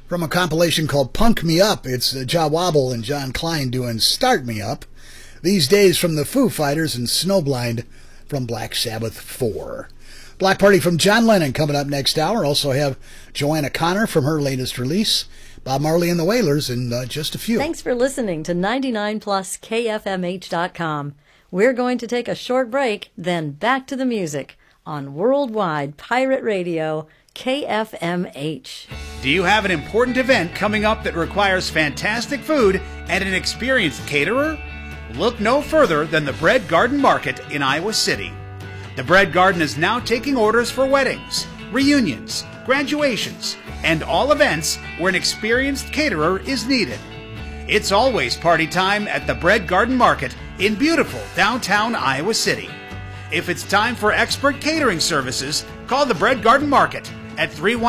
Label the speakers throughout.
Speaker 1: From a compilation called Punk Me Up, it's Jah Wobble and John Klein doing Start Me Up. These Days from the Foo Fighters and Snowblind from Black Sabbath 4. Black Party from John Lennon coming up next hour. Also have Joanna Connor from her latest release. Bob Marley and the Wailers in just a few.
Speaker 2: Thanks for listening to 99plus KFMH.com. We're going to take a short break, then back to the music on Worldwide Pirate Radio, KFMH.
Speaker 3: Do you have an important event coming up that requires fantastic food and an experienced caterer? Look no further than the Bread Garden Market in Iowa City. The Bread Garden is now taking orders for weddings, reunions, graduations, and all events where an experienced caterer is needed. It's always party time at the Bread Garden Market in beautiful downtown Iowa City. If it's time for expert catering services, call the Bread Garden Market at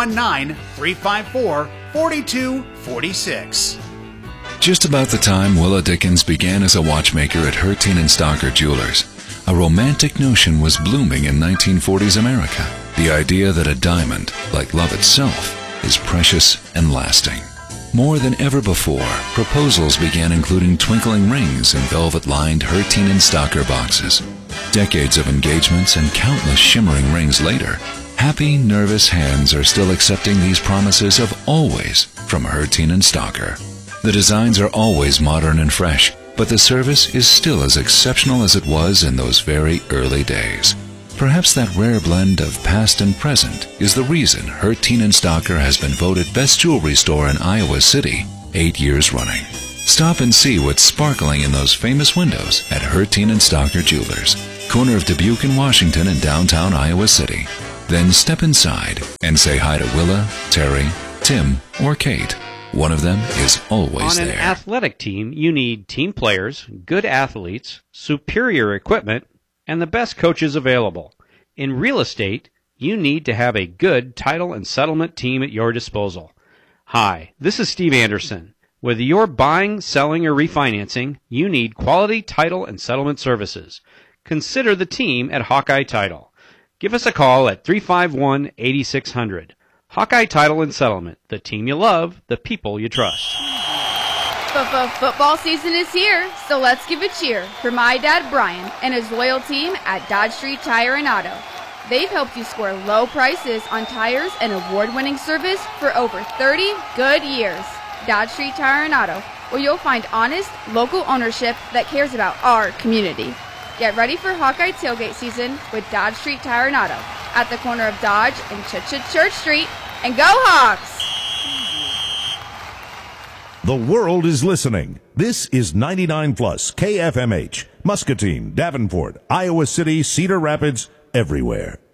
Speaker 3: 319-354-4246.
Speaker 4: Just about the time Willa Dickens began as a watchmaker at Herteen and Stocker Jewelers, a romantic notion was blooming in 1940s America. The idea that a diamond, like love itself, is precious and lasting. More than ever before, proposals began including twinkling rings in velvet-lined Herteen and Stocker boxes. Decades of engagements and countless shimmering rings later, happy, nervous hands are still accepting these promises of always from Herteen and Stocker. The designs are always modern and fresh, but the service is still as exceptional as it was in those very early days. Perhaps that rare blend of past and present is the reason Herteen and Stocker has been voted best jewelry store in Iowa City 8 years running. Stop and see what's sparkling in those famous windows at Herteen and Stocker Jewelers, corner of Dubuque and Washington in downtown Iowa City. Then step inside and say hi to Willa, Terry, Tim, or Kate. One of them is always there.
Speaker 5: On an athletic team, you need team players, good athletes, superior equipment, and the best coaches available. In real estate, you need to have a good title and settlement team at your disposal. Hi, this is Steve Anderson. Whether you're buying, selling, or refinancing, you need quality title and settlement services. Consider the team at Hawkeye Title. Give us a call at 351-8600. Hawkeye Title and Settlement, the team you love, the people you trust.
Speaker 6: Football season is here, so let's give a cheer for my dad Brian and his loyal team at Dodge Street Tire and Auto. They've helped you score low prices on tires and award-winning service for over 30 good years. Dodge Street Tire and Auto, where you'll find honest, local ownership that cares about our community. Get ready for Hawkeye tailgate season with Dodge Street Tire and Auto at the corner of Dodge and Church Street. And go Hawks!
Speaker 7: The world is listening. This is 99 Plus KFMH, Muscatine, Davenport, Iowa City, Cedar Rapids, everywhere.